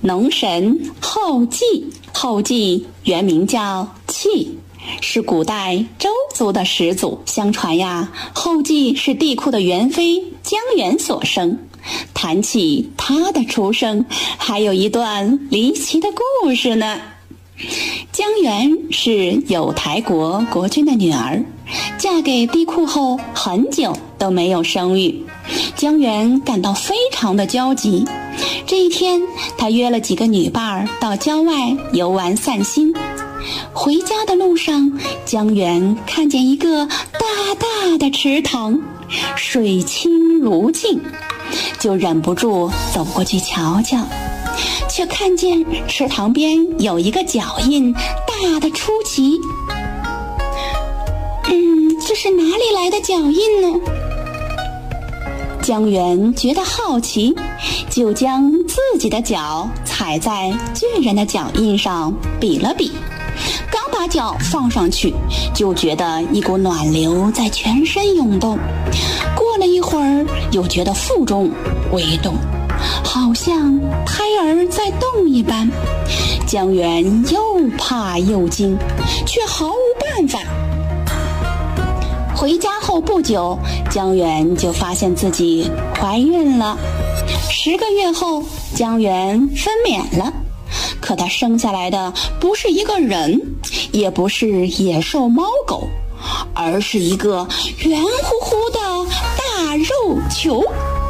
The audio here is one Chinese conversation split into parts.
农神后稷。后稷原名叫契，是古代周族的始祖。相传呀，后稷是帝喾的元妃姜原所生。谈起她的出生，还有一段离奇的故事呢。姜原是有台国国君的女儿，嫁给帝喾后很久都没有生育。姜原感到非常的焦急。这一天，他约了几个女伴到郊外游玩散心。回家的路上，姜原看见一个大大的池塘，水清如镜，就忍不住走过去瞧瞧，却看见池塘边有一个脚印，大的出奇。这是哪里来的脚印呢？姜原觉得好奇，就将自己的脚踩在巨人的脚印上比了比。刚把脚放上去，就觉得一股暖流在全身涌动。过了一会儿，又觉得腹中微动，好像胎儿在动一般。姜原又怕又惊，却毫无办法。回家后不久，姜原就发现自己怀孕了。10个月后，姜原分娩了。可他生下来的不是一个人，也不是野兽猫狗，而是一个圆乎乎的大肉球。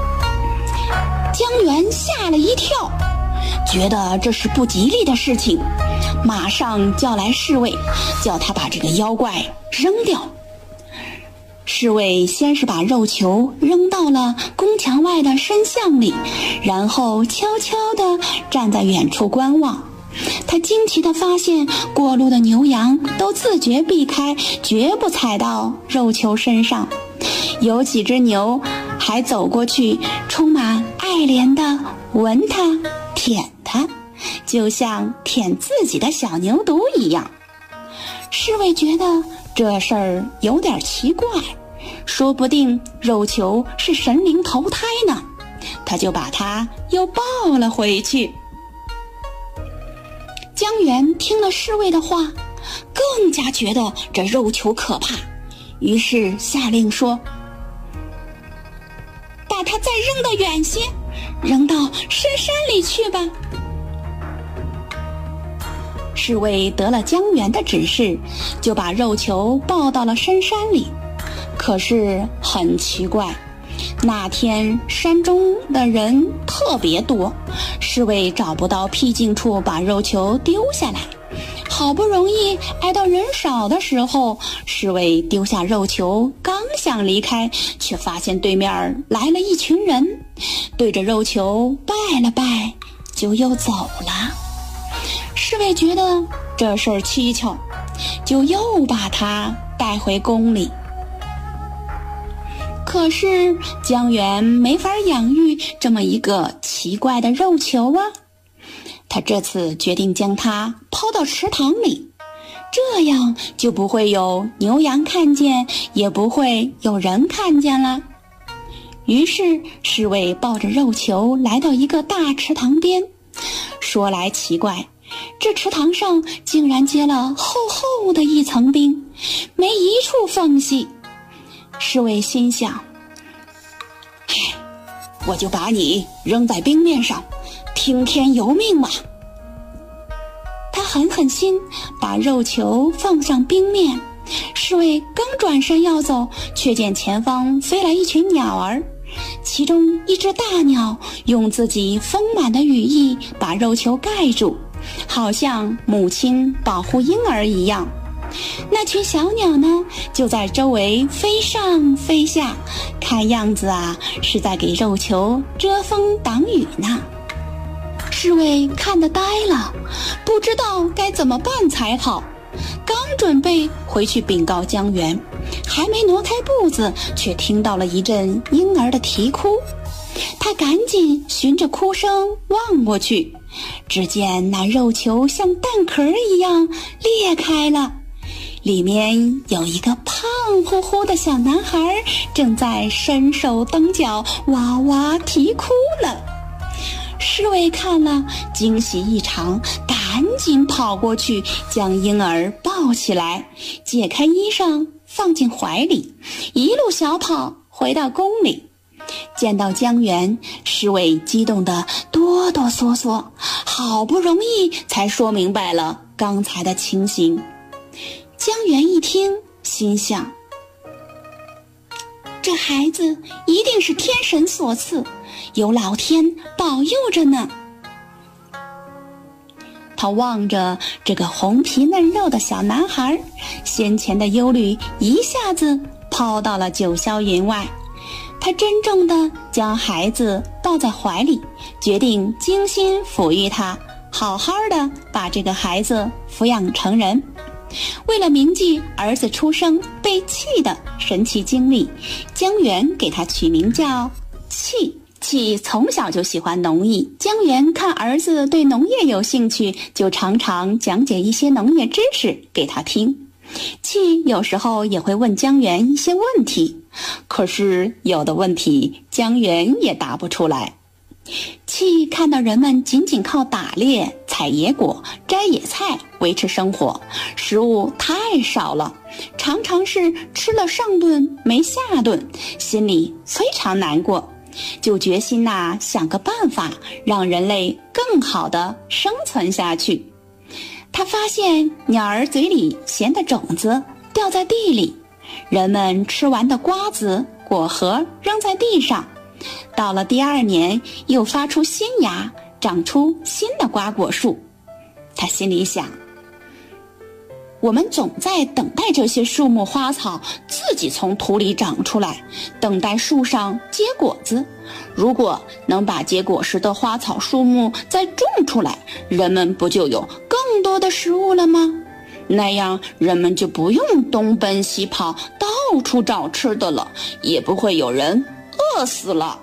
姜原吓了一跳，觉得这是不吉利的事情，马上叫来侍卫，叫他把这个妖怪扔掉。侍卫先是把肉球扔到了宫墙外的深巷里，然后悄悄地站在远处观望。他惊奇地发现，过路的牛羊都自觉避开，绝不踩到肉球身上。有几只牛还走过去，充满爱怜地闻它、舔它，就像舔自己的小牛犊一样。侍卫觉得这事儿有点奇怪，说不定肉球是神灵投胎呢，他就把它又抱了回去。姜原听了侍卫的话，更加觉得这肉球可怕，于是下令说：把它再扔得远些，扔到深山里去吧。侍卫得了姜原的指示，就把肉球抱到了深山里。可是很奇怪，那天山中的人特别多，侍卫找不到僻静处把肉球丢下来。好不容易挨到人少的时候，侍卫丢下肉球，刚想离开，却发现对面来了一群人，对着肉球拜了拜，就又走了。侍卫觉得这事儿蹊跷，就又把他带回宫里。可是姜原没法养育这么一个奇怪的肉球啊，他这次决定将它抛到池塘里，这样就不会有牛羊看见，也不会有人看见了。于是侍卫抱着肉球来到一个大池塘边。说来奇怪，这池塘上竟然结了厚厚的一层冰，没一处缝隙。侍卫心想，我就把你扔在冰面上，听天由命吧。他狠心把肉球放上冰面，侍卫刚转身要走，却见前方飞来一群鸟儿，其中一只大鸟用自己丰满的羽翼把肉球盖住，好像母亲保护婴儿一样。那群小鸟呢，就在周围飞上飞下，看样子啊，是在给肉球遮风挡雨呢。侍卫看得呆了，不知道该怎么办才好。刚准备回去禀告姜原，还没挪开步子，却听到了一阵婴儿的啼哭。他赶紧循着哭声望过去，只见那肉球像蛋壳一样裂开了，里面有一个胖乎乎的小男孩，正在伸手蹬脚哇哇啼哭了。侍侍卫看了，惊喜异常，赶紧跑过去将婴儿抱起来，解开衣裳放进怀里，一路小跑回到宫里。见到江源，侍卫激动得哆哆嗦嗦，好不容易才说明白了刚才的情形。江源一听，心想，这孩子一定是天神所赐，有老天保佑着呢。他望着这个红皮嫩肉的小男孩，先前的忧虑一下子抛到了九霄云外。他郑重地将孩子抱在怀里，决定精心抚育他，好好的把这个孩子抚养成人。为了铭记儿子出生被弃的神奇经历，江源给他取名叫弃。弃从小就喜欢农艺，江源看儿子对农业有兴趣，就常常讲解一些农业知识给他听。弃有时候也会问江源一些问题，可是有的问题江源也答不出来。弃看到人们仅仅靠打猎、采野果、摘野菜维持生活，食物太少了，常常是吃了上顿没下顿，心里非常难过，就决心想个办法让人类更好地生存下去。他发现鸟儿嘴里衔的种子掉在地里，人们吃完的瓜子、果核扔在地上，到了第二年又发出新芽，长出新的瓜果树。他心里想，我们总在等待这些树木花草自己从土里长出来，等待树上结果子。如果能把结果实的花草树木再种出来，人们不就有更多的食物了吗？那样人们就不用东奔西跑到处找吃的了，也不会有人饿死了。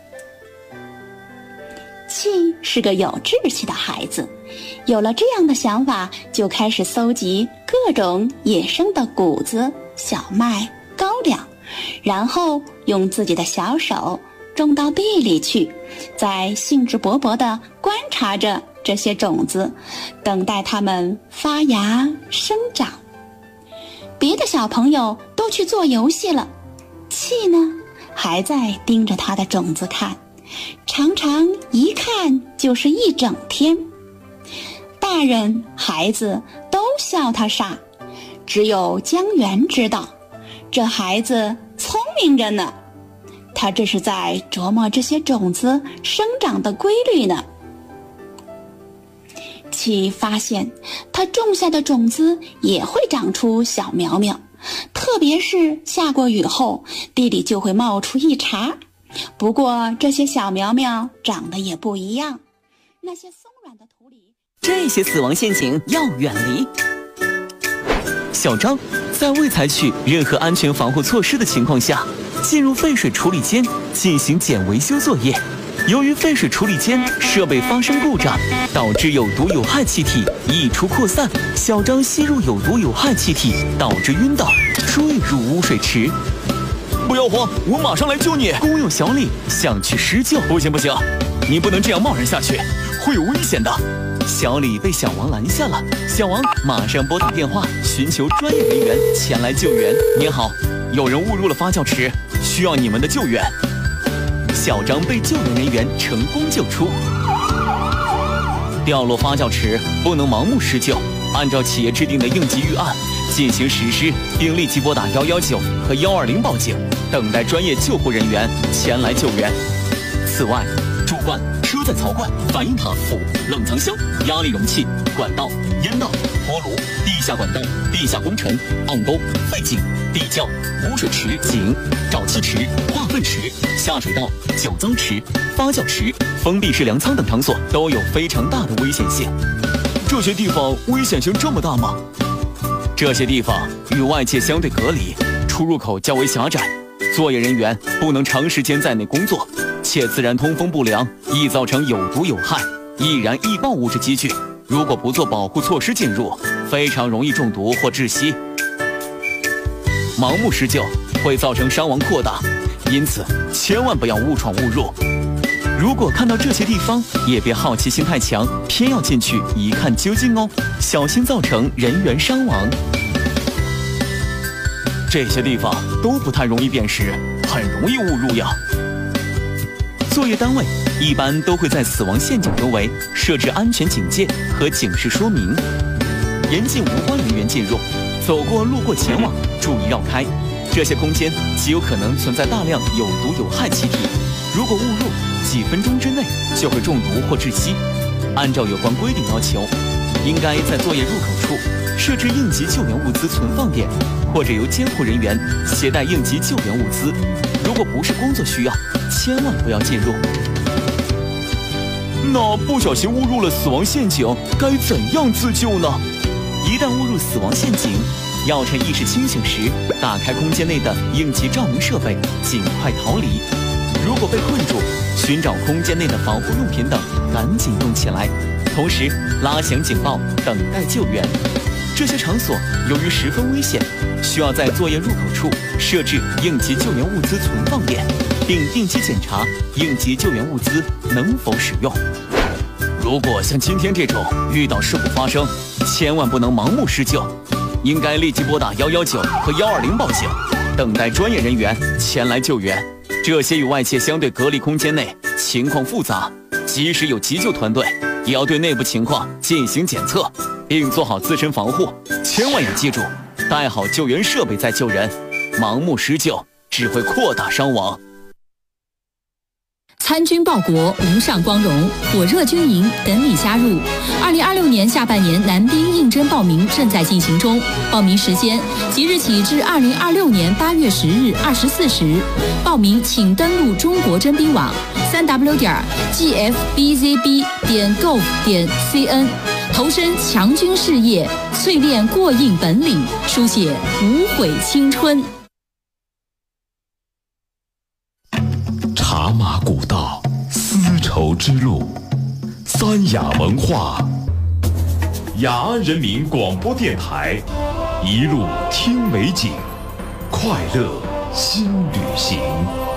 弃是个有志气的孩子，有了这样的想法，就开始搜集各种野生的谷子、小麦、高粱，然后用自己的小手种到地里去，再兴致勃勃地观察着这些种子，等待它们发芽生长。别的小朋友都去做游戏了，弃呢还在盯着他的种子看，常常一看就是一整天。大人孩子都笑他傻，只有江源知道，这孩子聪明着呢，他这是在琢磨这些种子生长的规律呢。弃发现他种下的种子也会长出小苗苗，特别是下过雨后，地里就会冒出一茬。不过这些小苗苗长得也不一样，那些松软的土里， 这些死亡陷阱要远离。小张在未采取任何安全防护措施的情况下，进入废水处理间进行简维修作业。由于废水处理间设备发生故障，导致有毒有害气体溢出扩散，小张吸入有毒有害气体，导致晕倒，坠入污水池。不要慌，我马上来救你！工友小李想去施救。不行，你不能这样贸然下去，会有危险的。小李被小王拦下了，小王马上拨打电话寻求专业人员前来救援。您好，有人误入了发酵池，需要你们的救援。小张被救援人员成功救出。掉落发酵池不能盲目施救，按照企业制定的应急预案进行实施，并立即拨打119和120报警，等待专业救护人员前来救援。此外，主管、车载槽罐、反应塔、冷藏箱、压力容器、管道、烟道、锅炉、地下管道、地下工程、暗沟、废井、地窖、污水池、井、沼气池、化粪池、下水道、酒脏池、发酵池、封闭式粮仓等场所都有非常大的危险性。这些地方危险性这么大吗？这些地方与外界相对隔离，出入口较为狭窄，作业人员不能长时间在内工作，且自然通风不良，易造成有毒有害、易燃易爆物质积聚。如果不做保护措施进入，非常容易中毒或窒息。盲目施救会造成伤亡扩大，因此千万不要误闯误入。 如果看到这些地方，也别好奇心太强，偏要进去一看究竟哦，小心造成人员伤亡。这些地方都不太容易辨识，很容易误入呀。作业单位一般都会在死亡陷阱周围设置安全警戒和警示说明，严禁无关人员进入，走过路过前往注意绕开。这些空间极有可能存在大量有毒有害气体，如果误入，几分钟之内就会中毒或窒息。按照有关规定要求，应该在作业入口处设置应急救援物资存放点，或者由监护人员携带应急救援物资。如果不是工作需要，千万不要进入。那不小心误入了死亡陷阱，该怎样自救呢？一旦误入死亡陷阱，要趁意识清醒时，打开空间内的应急照明设备，尽快逃离。如果被困住，寻找空间内的防护用品等，赶紧用起来。同时拉响警报，等待救援。这些场所由于十分危险，需要在作业入口处设置应急救援物资存放点，并定期检查应急救援物资能否使用。如果像今天这种遇到事故发生，千万不能盲目施救，应该立即拨打119和120报警，等待专业人员前来救援。这些与外界相对隔离空间内情况复杂，即使有急救团队，也要对内部情况进行检测，并做好自身防护。千万要记住，带好救援设备再救人，盲目施救只会扩大伤亡。 参军报国，无上光荣，火热军营等你加入。2026年下半年男兵应征报名正在进行中，报名时间即日起至2026年8月10日24时。报名请登录中国征兵网3w.gfbzb.gov.cn， 投身强军事业，淬炼过硬本领，书写无悔青春。 茶马古道，丝绸之路，三雅文化，雅安人民广播电台，一路听美景，快乐新旅行。